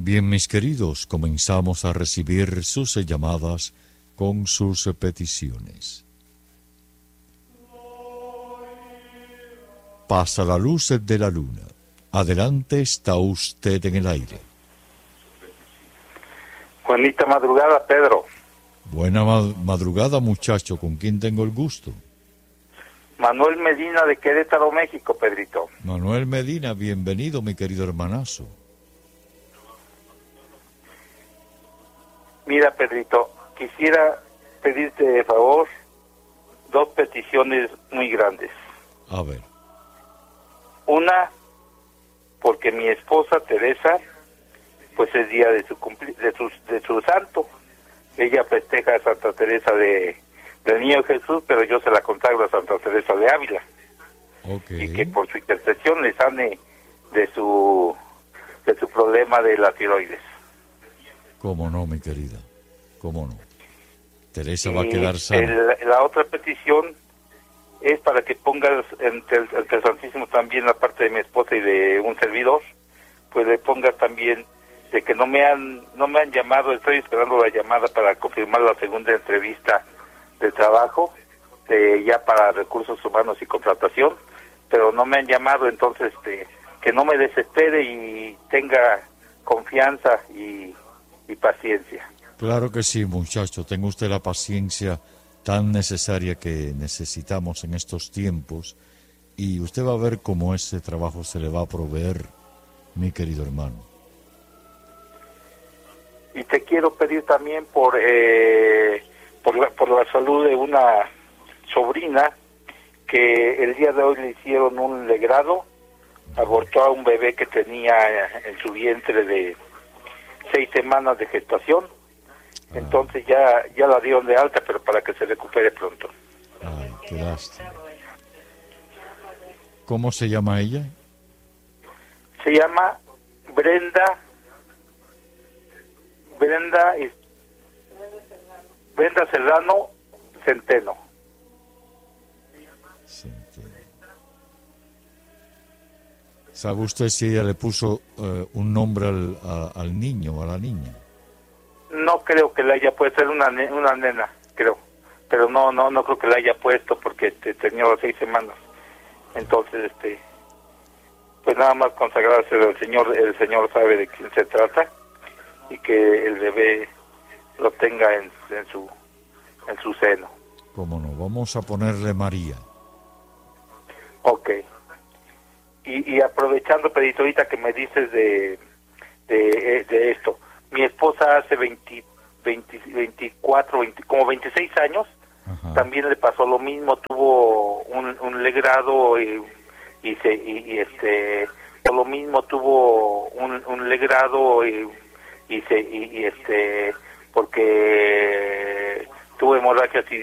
Bien, mis queridos, comenzamos a recibir sus llamadas con sus peticiones. Pasa la luz de la luna. Adelante, está usted en el aire. Juanita madrugada, Pedro. Buena madrugada, muchacho. ¿Con quién tengo el gusto? Manuel Medina de Querétaro, México, Pedrito. Manuel Medina, bienvenido, mi querido hermanazo. Mira, Pedrito, quisiera pedirte de favor dos peticiones muy grandes. A ver. Una, porque mi esposa Teresa, pues es día de su santo. Ella festeja a Santa Teresa del Niño Jesús, pero yo se la consagro a Santa Teresa de Ávila. Okay. Y que por su intercesión le sane de su problema de la tiroides. Cómo no, mi querida, cómo no. Teresa va a quedar sana. La otra petición es para que pongas ante el Santísimo también la parte de mi esposa y de un servidor, pues le pongas también de que no me han llamado, estoy esperando la llamada para confirmar la segunda entrevista de trabajo, ya para recursos humanos y contratación, pero no me han llamado, entonces que no me desespere y tenga confianza y paciencia. Claro que sí, muchacho, tenga usted la paciencia tan necesaria que necesitamos en estos tiempos y usted va a ver cómo ese trabajo se le va a proveer, mi querido hermano. Y te quiero pedir también por la salud de una sobrina que el día de hoy le hicieron un legrado, abortó a un bebé que tenía en su vientre de 6 semanas de gestación. Entonces ya la dieron de alta, pero para que se recupere pronto. Ay, qué lástima. ¿Cómo se llama ella? Se llama Brenda Serrano Centeno. ¿Sabe usted si ella le puso un nombre al niño o a la niña? No creo que le haya puesto, era una nena, creo, pero no creo que le haya puesto porque tenía 6 semanas. Entonces, pues nada más consagrarse al Señor, el Señor sabe de quién se trata y que el bebé lo tenga en su seno. ¿Cómo no? Vamos a ponerle María. Ok. Y aprovechando, Pedrito, ahorita que me dices de esto, mi esposa hace como 26 años, ajá, también le pasó lo mismo, tuvo un legrado lo mismo tuvo un legrado porque tuvo hemorragias